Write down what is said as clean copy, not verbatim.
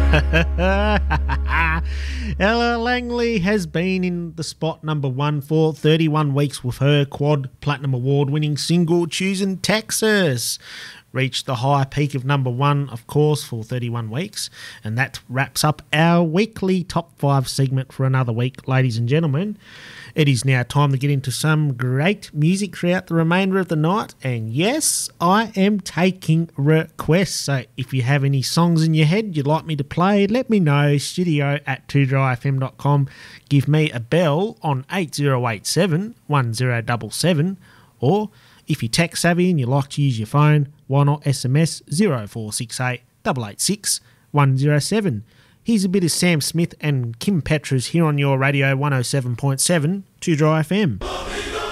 Ella Langley has been in the spot number 1 for 31 weeks with her quad platinum award winning single Choosing Texas. Reached the high peak of number 1, of course, for 31 weeks. And that wraps up our weekly top 5 segment for another week, ladies and gentlemen. It is now time to get into some great music throughout the remainder of the night. And yes, I am taking requests. So if you have any songs in your head you'd like me to play, let me know. studio@2drifm.com. Give me a bell on 8087 1077. Or if you're tech savvy and you like to use your phone, why not SMS 0468 886 107. Here's a bit of Sam Smith and Kim Petras here on your radio 107.7 2 Dry FM.